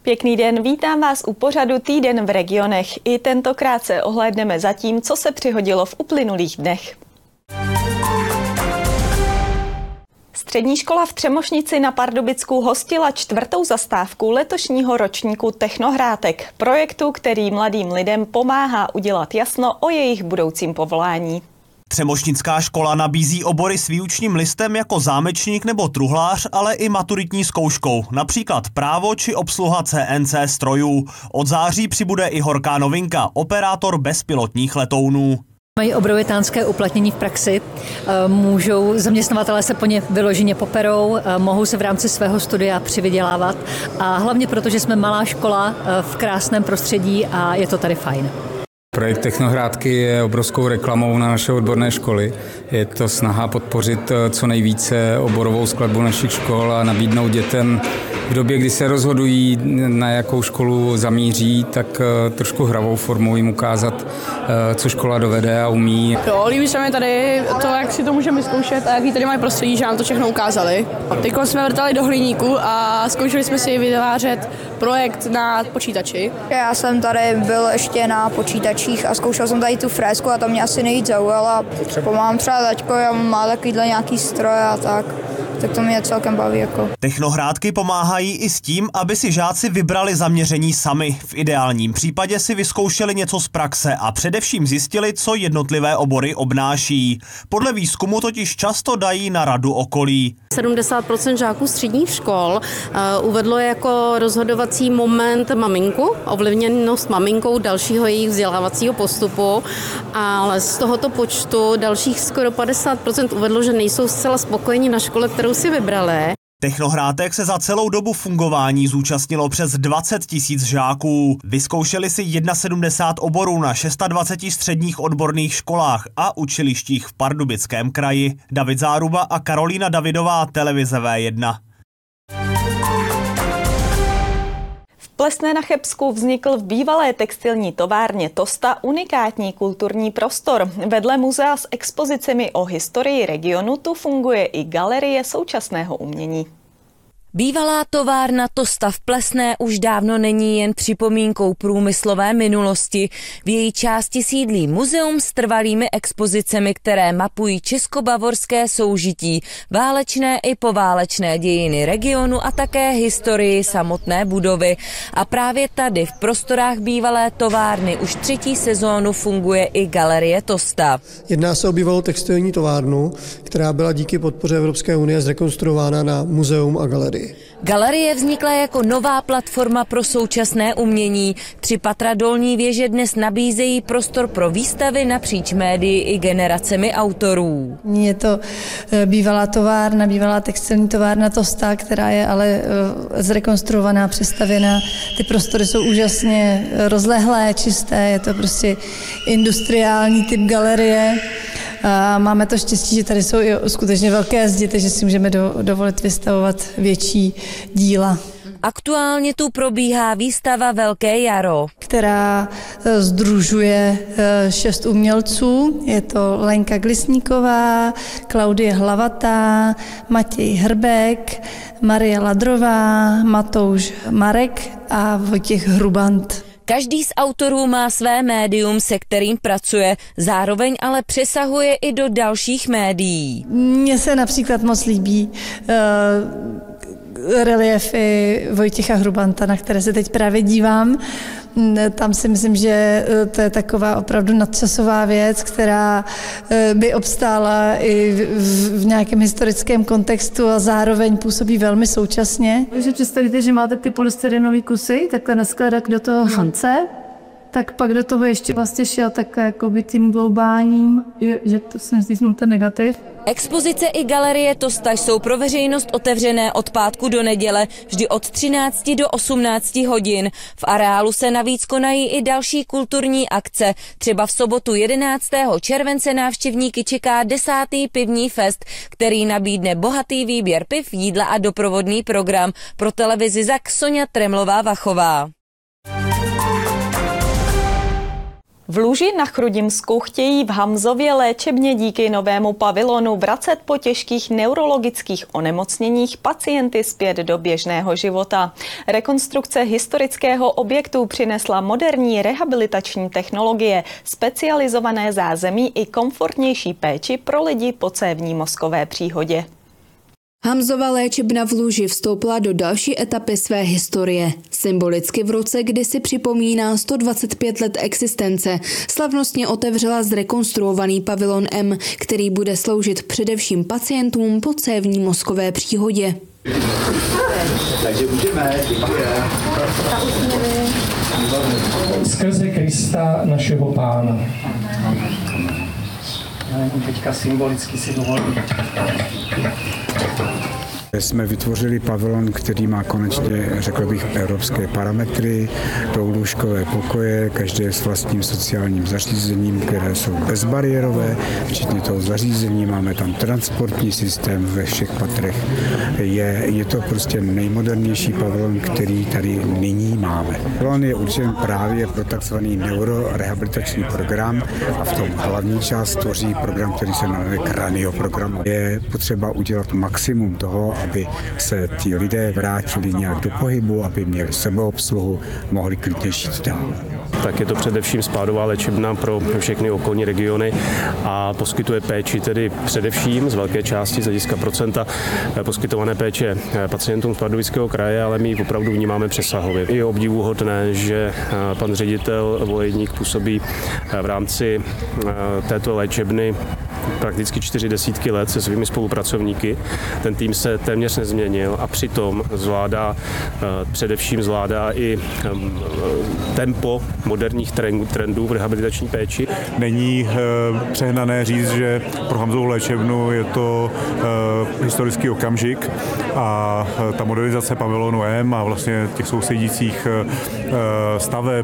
Pěkný den, vítám vás u pořadu Týden v regionech. I tentokrát se ohlédneme za tím, co se přihodilo v uplynulých dnech. Střední škola v Třemošnici na Pardubicku hostila 4. zastávku letošního ročníku Technohrátek, projektu, který mladým lidem pomáhá udělat jasno o jejich budoucím povolání. Třemošnická škola nabízí obory s výučním listem jako zámečník nebo truhlář, ale i maturitní zkouškou, například právo či obsluha CNC strojů. Od září přibude i horká novinka, operátor bezpilotních letounů. Mají obrovitánské uplatnění v praxi, zaměstnavatelé se po ně vyloženě poperou, mohou se v rámci svého studia přivydělávat a hlavně proto, že jsme malá škola v krásném prostředí a je to tady fajn. Projekt Technohrádky je obrovskou reklamou na naše odborné školy. Je to snaha podpořit co nejvíce oborovou skladbu našich škol a nabídnout dětem v době, kdy se rozhodují, na jakou školu zamíří, tak trošku hravou formou jim ukázat, co škola dovede a umí. Líbí se mi tady to, jak si to můžeme zkoušet a jaký tady mají prostředí, že nám to všechno ukázali. Teď jsme vrtali do hliníku a zkoušeli jsme si vytvářet projekt na počítači. Já jsem tady byl ještě na počítačích a zkoušel jsem tady tu frézku a to mě asi nejvíc zaujalo. Mám třeba taťko, má takovýhle nějaký stroj a tak to mě celkem baví. Technohrádky pomáhají i s tím, aby si žáci vybrali zaměření sami. V ideálním případě si vyzkoušeli něco z praxe a především zjistili, co jednotlivé obory obnáší. Podle výzkumu totiž často dají na radu okolí. 70% žáků středních škol uvedlo jako rozhodovací moment maminku, ovlivněnost maminkou dalšího jejich vzdělávacího postupu, ale z tohoto počtu dalších skoro 50% uvedlo, že nejsou zcela spokojeni na škole, kterou si vybrali. Technohrátek se za celou dobu fungování zúčastnilo přes 20 000 žáků. Vyzkoušeli si 71 oborů na 26 středních odborných školách a učilištích v Pardubickém kraji. David Záruba a Karolína Davidová, televize V1. V Plesné na Chebsku vznikl v bývalé textilní továrně Tosta unikátní kulturní prostor. Vedle muzea s expozicemi o historii regionu tu funguje i galerie současného umění. Bývalá továrna Tosta v Plesné už dávno není jen připomínkou průmyslové minulosti. V její části sídlí muzeum s trvalými expozicemi, které mapují česko-bavorské soužití, válečné i poválečné dějiny regionu a také historii samotné budovy. A právě tady v prostorách bývalé továrny už 3. sezónu funguje i galerie Tosta. Jedná se o bývalou textilní továrnu, která byla díky podpoře Evropské unie zrekonstruována na muzeum a galerii. Galerie vznikla jako nová platforma pro současné umění. 3 patra dolní věže dnes nabízejí prostor pro výstavy napříč médii i generacemi autorů. Je to bývalá továrna, bývalá textilní továrna Tosta, která je ale zrekonstruovaná, přestavěná. Ty prostory jsou úžasně rozlehlé, čisté, je to prostě industriální typ galerie. A máme to štěstí, že tady jsou i skutečně velké zdi, takže si můžeme dovolit vystavovat větší díla. Aktuálně tu probíhá výstava Velké jaro, která sdružuje 6 umělců. Je to Lenka Glisníková, Klaudie Hlavatá, Matěj Hrbek, Marie Ladrová, Matouš Marek a Vojtěch Hrubant. Každý z autorů má své médium, se kterým pracuje, zároveň ale přesahuje i do dalších médií. Mně se například moc líbí reliefy Vojtěcha Hrubanta, na které se teď právě dívám. Tam si myslím, že to je taková opravdu nadčasová věc, která by obstála i v nějakém historickém kontextu a zároveň působí velmi současně. Když představíte, že máte ty polystyrenové kusy, takhle naskládat do toho hrnce, tak pak do toho ještě vlastně šel takhle jakoby tím gloubáním, že to se nezlíznu ten negativ. Expozice i galerie Tosta jsou pro veřejnost otevřené od pátku do neděle, vždy od 13 do 18 hodin. V areálu se navíc konají i další kulturní akce. Třeba v sobotu 11. července návštěvníky čeká 10. pivní fest, který nabídne bohatý výběr piv, jídla a doprovodný program. Pro televizi ZAK Soňa Tremlová-Vachová. V Luži na Chrudimsku chtějí v Hamzově léčebně díky novému pavilonu vracet po těžkých neurologických onemocněních pacienty zpět do běžného života. Rekonstrukce historického objektu přinesla moderní rehabilitační technologie, specializované zázemí i komfortnější péči pro lidi po cévní mozkové příhodě. Hamzova léčebna v Luži vstoupila do další etapy své historie. Symbolicky v roce, kdy si připomíná 125 let existence, slavnostně otevřela zrekonstruovaný pavilon M, který bude sloužit především pacientům po cévní mozkové příhodě. Takže můžeme, skrze Krista našeho Pána. Teďka symbolicky si dovolím. Jsme vytvořili pavilon, který má konečně, řekl bych, evropské parametry, dvoulůžkové pokoje, každé s vlastním sociálním zařízením, které jsou bezbariérové, včetně toho zařízení, máme tam transportní systém ve všech patrech. Je to prostě nejmodernější pavilon, který tady nyní máme. Pavilon je určen právě pro takzvaný neurorehabilitační program a v tom hlavní část tvoří program, který se jmenuje Kranioprogram. Je potřeba udělat maximum toho, aby se ti lidé vrátili nějak do pohybu, aby měli sebeobsluhu, mohli klidně žít dál. Tak je to především spádová léčebna pro všechny okolní regiony a poskytuje péči tedy především z velké části z hlediska procenta poskytované péče pacientům z Pardubického kraje, ale my ji opravdu vnímáme přesahově. Je obdivuhodné, že pan ředitel Vojeník působí v rámci této léčebny prakticky 40 let se svými spolupracovníky. Ten tým se téměř nezměnil a přitom především zvládá i tempo moderních trendů v rehabilitační péči. Není přehnané říct, že pro Hamzovou léčebnu je to historický okamžik a ta modernizace pavilonu M a vlastně těch sousedících staveb,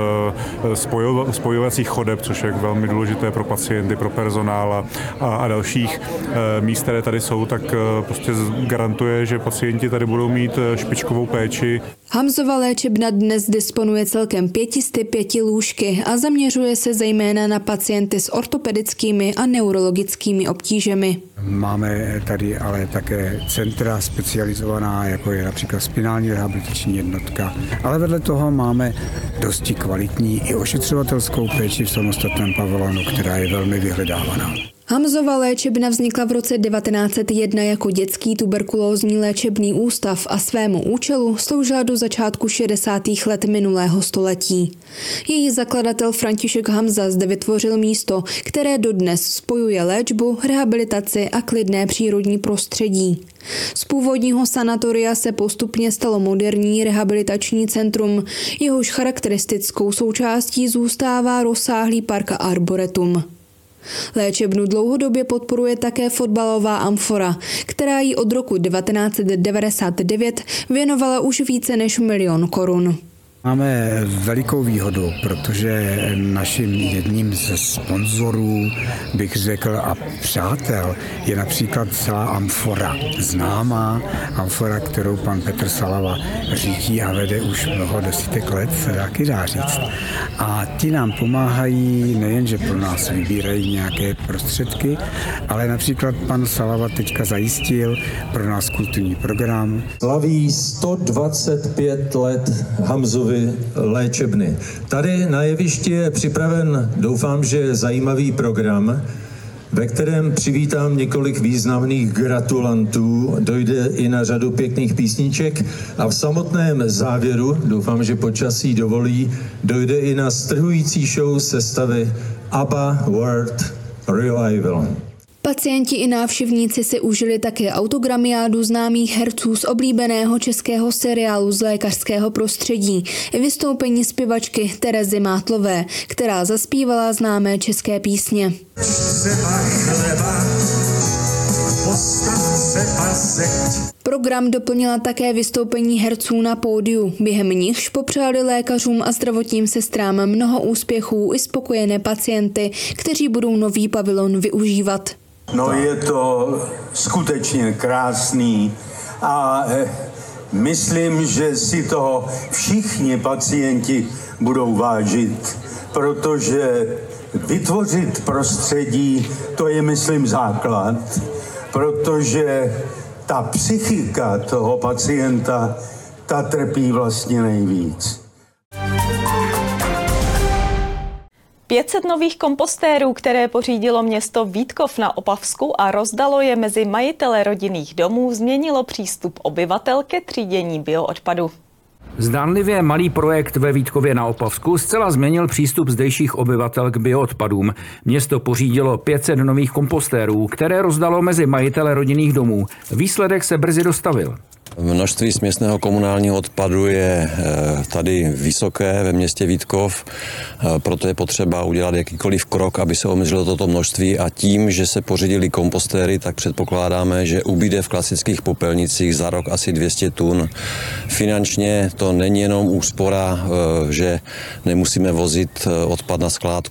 spojovacích chodeb, což je velmi důležité pro pacienty, pro personál a dalších míst, které tady jsou, tak prostě garantuje, že pacienti tady budou mít špičkovou péči. Hamzova léčebna dnes disponuje celkem 505 lůžky a zaměřuje se zejména na pacienty s ortopedickými a neurologickými obtížemi. Máme tady ale také centra specializovaná, jako je například spinální rehabilitační jednotka, ale vedle toho máme dosti kvalitní i ošetřovatelskou péči v samostatném pavilonu, která je velmi vyhledávaná. Hamzova léčebna vznikla v roce 1901 jako dětský tuberkulózní léčebný ústav a svému účelu sloužila do začátku 60. let minulého století. Její zakladatel František Hamza zde vytvořil místo, které dodnes spojuje léčbu, rehabilitaci a klidné přírodní prostředí. Z původního sanatoria se postupně stalo moderní rehabilitační centrum, jehož charakteristickou součástí zůstává rozsáhlý park a arboretum. Léčebnu dlouhodobě podporuje také fotbalová Amfora, která jí od roku 1999 věnovala už více než 1 000 000 korun. Máme velikou výhodu, protože naším jedním ze sponzorů, bych řekl, a přátel je například celá Amfora. Známá Amfora, kterou pan Petr Salava řídí a vede už mnoho desítek let, se taky dá říct. A ti nám pomáhají nejen, že pro nás vybírají nějaké prostředky, ale například pan Salava teďka zajistil pro nás kulturní program. Slaví 125 let Hamzovy léčebny. Tady na jevišti je připraven, doufám, že zajímavý program, ve kterém přivítám několik významných gratulantů, dojde i na řadu pěkných písniček a v samotném závěru, doufám, že počasí dovolí, dojde i na strhující show sestavy ABBA World Revival. Pacienti i návštěvníci si užili také autogramiádu známých herců z oblíbeného českého seriálu z lékařského prostředí, vystoupení zpěvačky Terezy Mátlové, která zaspívala známé české písně. Program doplnila také vystoupení herců na pódiu, během nichž popřáli lékařům a zdravotním sestrám mnoho úspěchů i spokojené pacienty, kteří budou nový pavilon využívat. No, je to skutečně krásný a myslím, že si toho všichni pacienti budou vážit. protože vytvořit prostředí, to je, myslím, základ, protože ta psychika toho pacienta, ta trpí vlastně nejvíc. 500 nových kompostérů, které pořídilo město Vítkov na Opavsku a rozdalo je mezi majitele rodinných domů, změnilo přístup obyvatel ke třídění bioodpadu. Zdánlivě malý projekt ve Vítkově na Opavsku zcela změnil přístup zdejších obyvatel k bioodpadům. Město pořídilo 500 nových kompostérů, které rozdalo mezi majitele rodinných domů. Výsledek se brzy dostavil. Množství směsného komunálního odpadu je tady vysoké ve městě Vítkov, proto je potřeba udělat jakýkoliv krok, aby se omezilo toto množství, a tím, že se pořídili kompostéry, tak předpokládáme, že ubyde v klasických popelnicích za rok asi 200 tun. Finančně to není jenom úspora, že nemusíme vozit odpad na skládku,